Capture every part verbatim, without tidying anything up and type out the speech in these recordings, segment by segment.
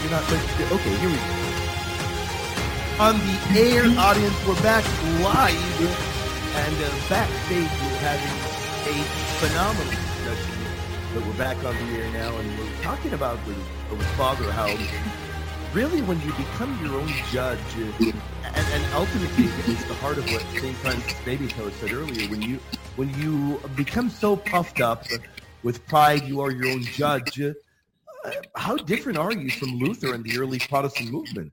you're not like, okay, here we go. On the air, audience, we're back live, and uh, backstage we're having a phenomenal discussion. But we're back on the air now, and we're talking about with, with Father how really when you become your own judge, and, and ultimately it's the heart of what Saint Francis Xavier said earlier, when you when you become so puffed up with pride, you are your own judge. Uh, how different are you from Luther and the early Protestant movement?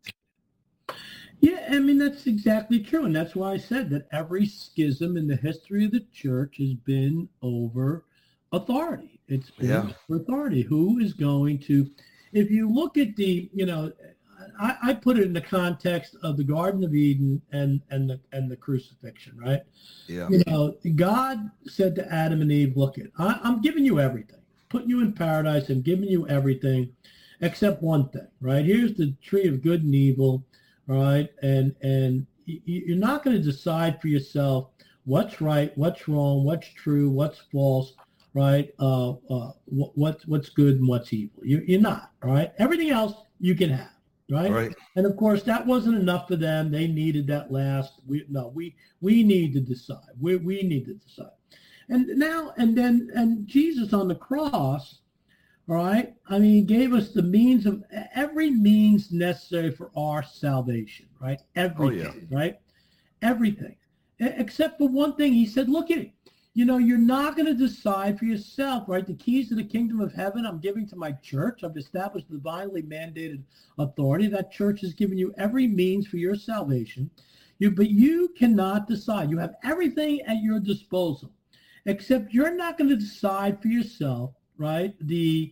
Yeah, I mean, that's exactly true. And that's why I said that every schism in the history of the church has been over authority. It's been Yeah. over authority. Who is going to, if you look at the, you know, I, I put it in the context of the Garden of Eden and, and the and the crucifixion, right? Yeah. You know, God said to Adam and Eve, look, it, I, I'm giving you everything, putting you in paradise and giving you everything except one thing, right? Here's the tree of good and evil. All right, and and you're not going to decide for yourself what's right, what's wrong, what's true, what's false, right? Uh, uh, what what's good and what's evil. You, you're not, all right? Everything else you can have, right? Right. And of course, that wasn't enough for them. They needed that last. We no, we we need to decide. We we need to decide. And now and then and Jesus on the cross. All right. I mean, he gave us the means of every means necessary for our salvation, right? Everything, Oh, yeah. right? Everything. Except for one thing. He said, look at it. You know, you're not going to decide for yourself, right? The keys to the kingdom of heaven I'm giving to my church. I've established divinely mandated authority. That church has given you every means for your salvation. You, but you cannot decide. You have everything at your disposal, except you're not going to decide for yourself, right? The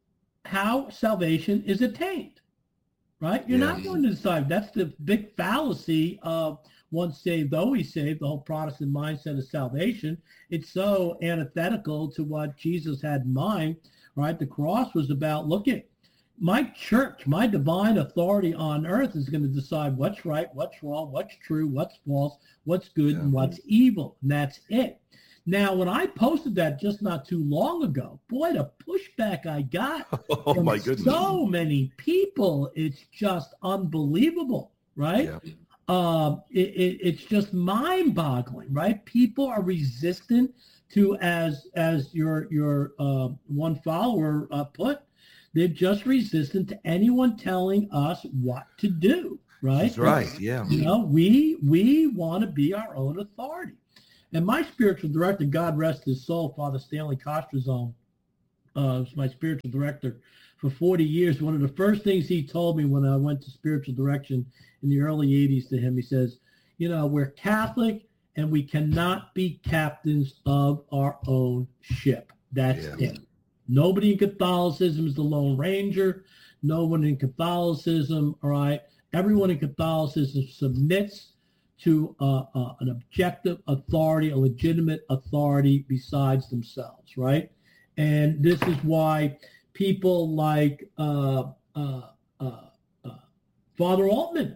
how salvation is attained, right? You're Yeah. not going to decide. That's the big fallacy of once saved, always saved, the whole Protestant mindset of salvation. It's so antithetical to what Jesus had in mind, right? The cross was about, look at my church, my divine authority on earth is going to decide what's right, what's wrong, what's true, what's false, what's good, Yeah. and what's evil. And that's it. Now, when I posted that just not too long ago, boy, the pushback I got Oh, from my goodness. so many people, it's just unbelievable, right? Yeah. Um, it, it, it's just mind-boggling, right? People are resistant to, as as your your uh, one follower uh, put, they're just resistant to anyone telling us what to do, right? That's right. Yeah. You know, we we want to be our own authority. And my spiritual director, God rest his soul, Father Stanley Costrazone, uh, was my spiritual director for forty years. One of the first things he told me when I went to spiritual direction in the early eighties to him, he says, you know, we're Catholic and we cannot be captains of our own ship. That's Yeah. it. Nobody in Catholicism is the Lone Ranger. No one in Catholicism, all right? Everyone in Catholicism submits to uh, uh, an objective authority, a legitimate authority besides themselves, right? And this is why people like uh, uh, uh, uh, Father Altman,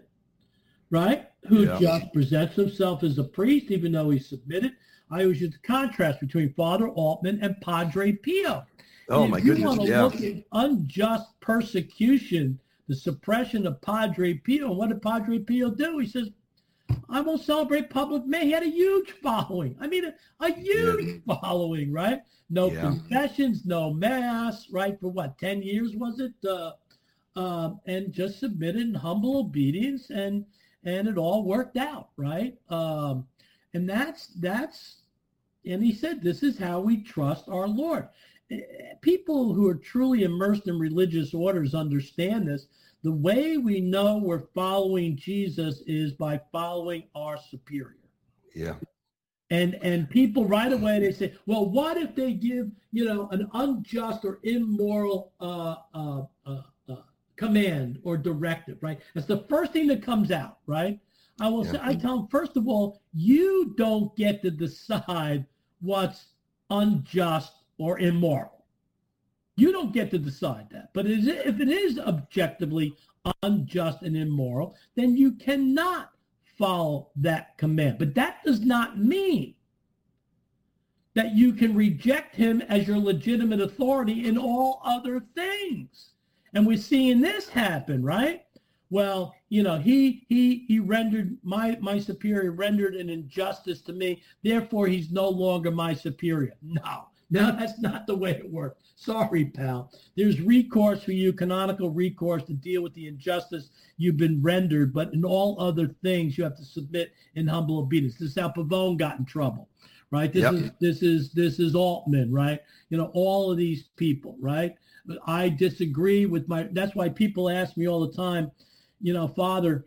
right, who Yeah. just presents himself as a priest, even though he's submitted. I always use the contrast between Father Altman and Padre Pio. Oh, And my if you goodness. want to Yeah. look at unjust persecution, the suppression of Padre Pio, and what did Padre Pio do? He says, I won't celebrate public May. He had a huge following. I mean, a, a huge yeah. following, right? No yeah. confessions, no mass, right? For what, ten years was it? Uh, uh, and just submitted in humble obedience, and and it all worked out, right? Um, and that's, that's, and he said, this is how we trust our Lord. People who are truly immersed in religious orders understand this. The way we know we're following Jesus is by following our superior. Yeah. And and people right away, they say, well, what if they give, you know, an unjust or immoral uh, uh, uh, uh, command or directive, right? That's the first thing that comes out, right? I will yeah. say, I tell them, first of all, you don't get to decide what's unjust or immoral. You don't get to decide that. But if it is objectively unjust and immoral, then you cannot follow that command. But that does not mean that you can reject him as your legitimate authority in all other things. And we're seeing this happen, right? Well, you know, he he he rendered my my superior rendered an injustice to me. Therefore, he's no longer my superior. No, no, that's not the way it works. Sorry, pal. There's recourse for you, canonical recourse to deal with the injustice you've been rendered. But in all other things, you have to submit in humble obedience. This is how Pavone got in trouble, right? This yep. is this is this is Altman, right? You know, all of these people, right? I disagree with my. That's why people ask me all the time, you know, Father,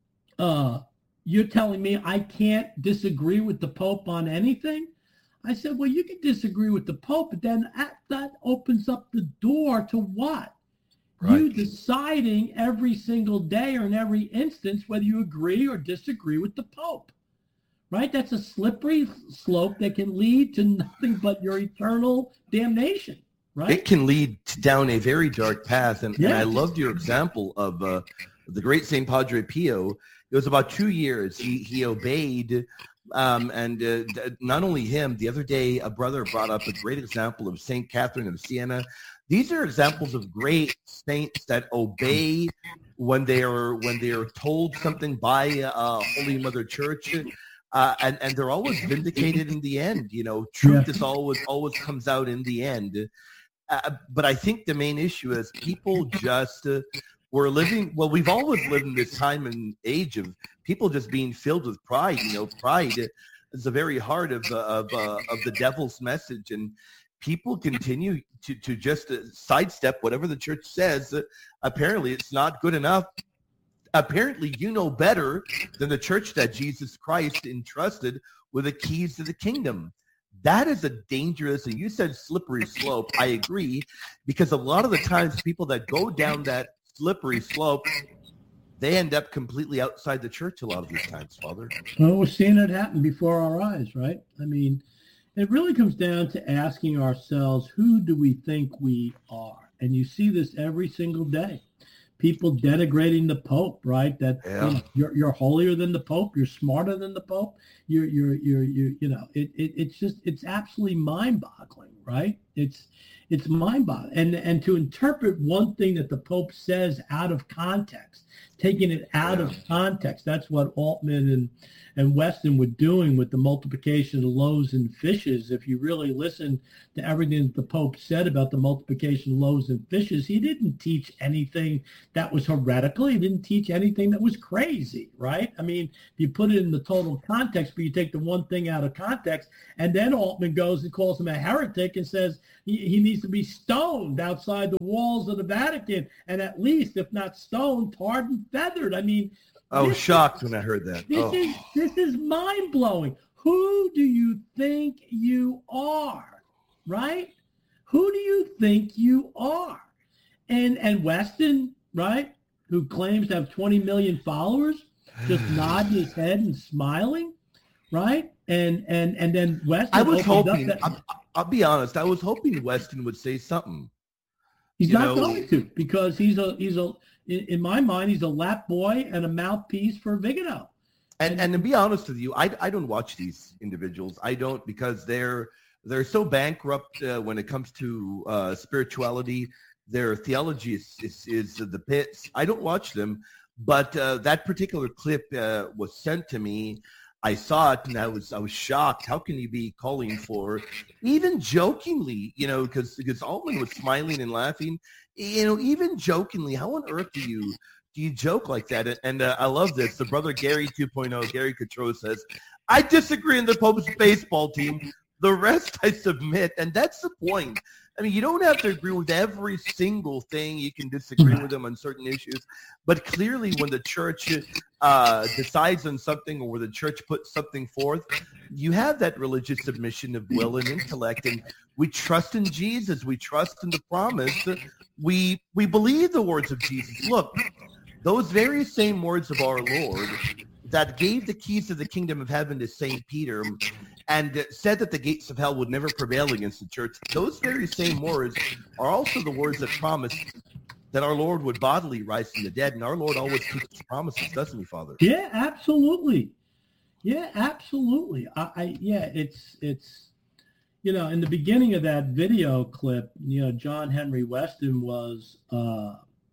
uh, you're telling me I can't disagree with the Pope on anything? I said, well, you can disagree with the Pope, but then that, that opens up the door to what? Right. You deciding every single day or in every instance whether you agree or disagree with the Pope, right? That's a slippery slope that can lead to nothing but your eternal damnation. Right? It can lead down a very dark path. And, yeah. and I loved your example of uh, the great Saint Padre Pio. It was about two years. He he obeyed. Um, and uh, not only him, the other day, a brother brought up a great example of Saint Catherine of Siena. These are examples of great saints that obey when they are when they are told something by uh, Holy Mother Church. Uh, and, and they're always vindicated in the end. You know, truth yeah. is always always comes out in the end. Uh, but I think the main issue is people just uh, we're living. Well, we've always lived in this time and age of people just being filled with pride. You know, pride is the very heart of uh, of uh, of the devil's message, and people continue to to just uh, sidestep whatever the church says. Uh, apparently, it's not good enough. Apparently, you know better than the church that Jesus Christ entrusted with the keys to the kingdom. That is a dangerous, and you said slippery slope. I agree, because a lot of the times people that go down that slippery slope, they end up completely outside the church a lot of these times, Father. Well, we're seeing it happen before our eyes, right? I mean, it really comes down to asking ourselves, who do we think we are? And you see this every single day. People denigrating the Pope, right? That yeah. you know, you're you're holier than the Pope, you're smarter than the Pope. You're you're you're you you know it, it it's just it's absolutely mind-boggling, right? It's it's mind-boggling, and and to interpret one thing that the Pope says out of context, taking it out yeah. of context. That's what Altman and and Weston were doing with the multiplication of loaves and fishes. If you really listen to everything that the Pope said about the multiplication of loaves and fishes, he didn't teach anything that was heretical. He didn't teach anything that was crazy, right? I mean, if you put it in the total context, but you take the one thing out of context, and then Altman goes and calls him a heretic and says he, he needs to be stoned outside the walls of the Vatican, and at least, if not stoned, tarred and feathered. I mean, I was shocked when I heard that. This oh. is this is mind-blowing. Who do you think you are, right? Who do you think you are? And and Weston, right, who claims to have twenty million followers, just nodding his head and smiling, right? And and and then Weston. I was hoping. That, I'll, I'll be honest. I was hoping Weston would say something. He's you not know, going to, because he's a he's a in my mind he's a lap boy and a mouthpiece for Vigano. And and to be honest with you, I, I don't watch these individuals. I don't, because they're they're so bankrupt uh, when it comes to uh, spirituality. Their theology is, is is the pits. I don't watch them, but uh, that particular clip uh, was sent to me. I saw it and I was I was shocked. How can you be calling for, even jokingly, you know, because because Altman was smiling and laughing, you know, even jokingly. How on earth do you do you joke like that? And, and uh, I love this. The brother Gary two point oh, Gary Cotreau says, "I disagree in the Pope's baseball team. The rest I submit," and that's the point. I mean, you don't have to agree with every single thing. You can disagree with them on certain issues. But clearly when the church uh, decides on something, or where the church puts something forth, you have that religious submission of will and intellect. And we trust in Jesus. We trust in the promise. We, we believe the words of Jesus. Look, those very same words of our Lord that gave the keys to the kingdom of heaven to Saint Peter and said that the gates of hell would never prevail against the church, those very same words are also the words that promised that our Lord would bodily rise from the dead. And our Lord always keeps his promises, doesn't he, Father? Yeah, absolutely. Yeah, absolutely. I, I yeah, it's, it's, you know, in the beginning of that video clip, you know, John Henry Weston was, uh,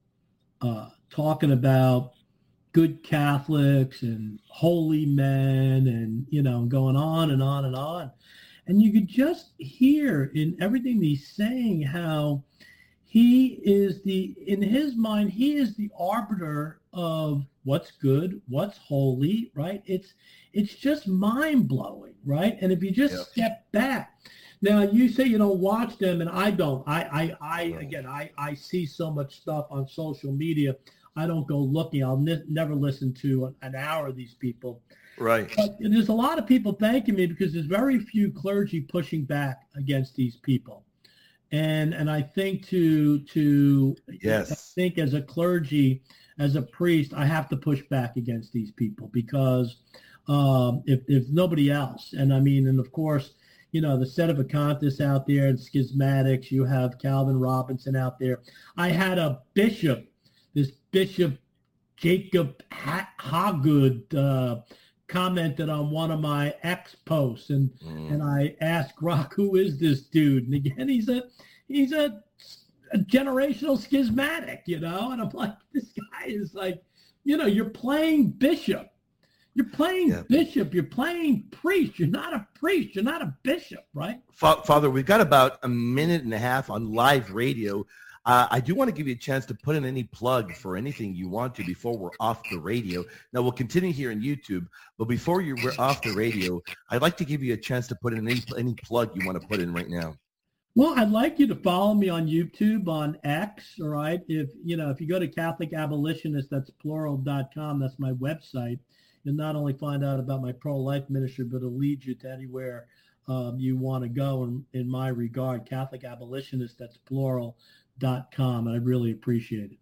uh, talking about good Catholics and holy men and, you know, going on and on and on. And you could just hear in everything that he's saying how he is the, in his mind, he is the arbiter of what's good, what's holy, right? It's it's just mind-blowing, right? And if you just yep. step back. Now, you say you don't watch them, and I don't. I, I, I right. again, I, I see so much stuff on social media. I don't go looking. I'll ne- never listen to an hour of these people. Right. But there's a lot of people thanking me because there's very few clergy pushing back against these people. And and I think to to yes. I think as a clergy, as a priest, I have to push back against these people because um, if if nobody else, and I mean, and of course, you know, the Sedevacantists out there and schismatics, you have Calvin Robinson out there. I had a bishop, this Bishop Jacob Hagood, uh, commented on one of my ex posts, and mm. and I asked Grok, who is this dude? And again, he's a he's a, a generational schismatic, you know. And I'm like, this guy is like, you know, you're playing bishop, you're playing yeah. bishop, you're playing priest. You're not a priest. You're not a bishop, right? Father, we've got about a minute and a half on live radio. Uh, I do want to give you a chance to put in any plug for anything you want to before we're off the radio. Now, we'll continue here on YouTube, but before you we're off the radio, I'd like to give you a chance to put in any, any plug you want to put in right now. Well, I'd like you to follow me on YouTube, on X, all right? If, you know, if you go to Catholic Abolitionist, that's plural dot com, that's my website. You'll not only find out about my pro-life ministry, but it'll lead you to anywhere um, you want to go in, in my regard. Catholic Abolitionist, that's plural dot com, and I really appreciate it.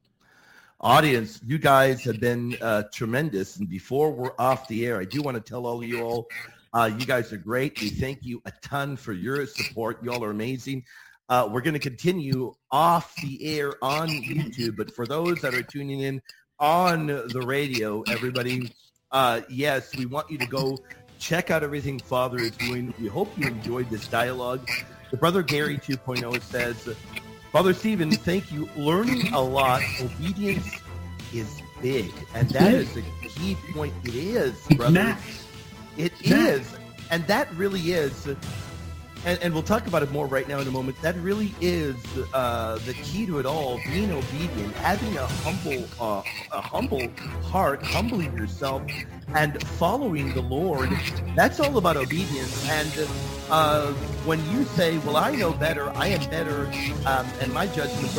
Audience, you guys have been uh, tremendous, and before we're off the air, I do want to tell all of you all, uh, you guys are great. We thank you a ton for your support. You all are amazing. Uh, we're going to continue off the air on YouTube, but for those that are tuning in on the radio, everybody, uh, yes, we want you to go check out everything Father is doing. We hope you enjoyed this dialogue. The Brother Gary two point oh says, Father Stephen, thank you. Learning a lot. Obedience is big. And that is the key point. It is, brother. It is. And that really is. And, and we'll talk about it more right now in a moment. That really is uh, the key to it all, being obedient, having a humble, uh, a humble heart, humbling yourself, and following the Lord. That's all about obedience. And uh, when you say, well, I know better, I am better, um, and my judgments